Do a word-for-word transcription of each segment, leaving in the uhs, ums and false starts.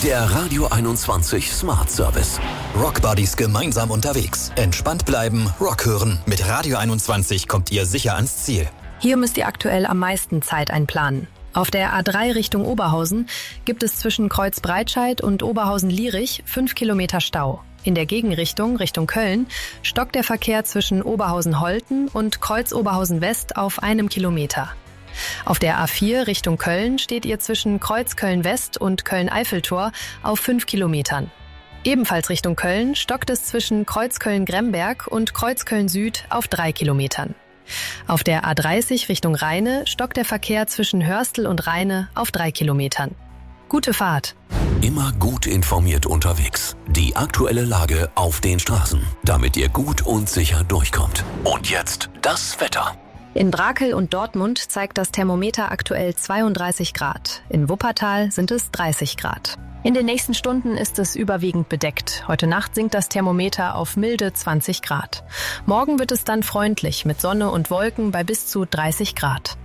Der Radio einundzwanzig Smart Service. Rockbuddies gemeinsam unterwegs. Entspannt bleiben, Rock hören. Mit Radio einundzwanzig kommt ihr sicher ans Ziel. Hier müsst ihr aktuell am meisten Zeit einplanen. Auf der A drei Richtung Oberhausen gibt es zwischen Kreuzbreitscheid und Oberhausen-Lierich fünf Kilometer Stau. In der Gegenrichtung, Richtung Köln, stockt der Verkehr zwischen Oberhausen-Holten und Kreuz-Oberhausen-West auf einem Kilometer. Auf der A vier Richtung Köln steht ihr zwischen Kreuz Köln-West und Köln-Eiffeltor auf fünf Kilometern. Ebenfalls Richtung Köln stockt es zwischen Kreuz Köln-Gremberg und Kreuz Köln-Süd auf drei Kilometern. Auf der A dreißig Richtung Rheine stockt der Verkehr zwischen Hörstel und Rheine auf drei Kilometern. Gute Fahrt! Immer gut informiert unterwegs. Die aktuelle Lage auf den Straßen, damit ihr gut und sicher durchkommt. Und jetzt das Wetter. In Brakel und Dortmund zeigt das Thermometer aktuell zweiunddreißig Grad. In Wuppertal sind es dreißig Grad. In den nächsten Stunden ist es überwiegend bedeckt. Heute Nacht sinkt das Thermometer auf milde zwanzig Grad. Morgen wird es dann freundlich mit Sonne und Wolken bei bis zu dreißig Grad.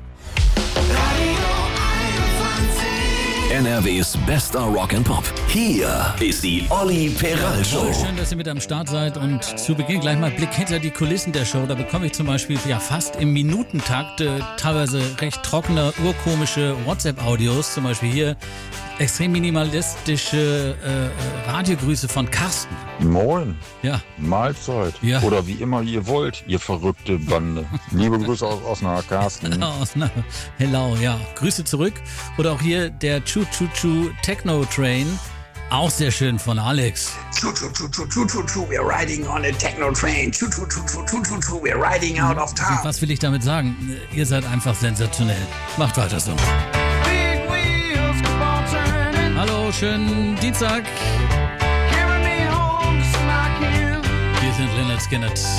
N R Ws bester Rock and Pop. Hier ist die Olli Peral Show. Schön, dass ihr mit am Start seid und zu Beginn gleich mal Blick hinter die Kulissen der Show. Da bekomme ich zum Beispiel ja fast im Minutentakt äh, teilweise recht trockene, urkomische WhatsApp-Audios. Zum Beispiel hier extrem minimalistische äh, Radiogrüße von Carsten. Moin. Ja. Mahlzeit. Ja. Oder wie immer ihr wollt, ihr verrückte Bande. Liebe Grüße aus Osnabrück, Carsten. Aus na, hello, ja. Grüße zurück. Oder auch hier der Choo Choo Choo Techno Train. Auch sehr schön von Alex. Choo choo choo choo choo choo choo, we're riding on a techno train. Choo choo choo choo choo choo choo, we're riding out of town. Was will ich damit sagen? Ihr seid einfach sensationell. Macht weiter so. Hallo, schönen Dienstag. Hier sind Lynyrd Skynyrd.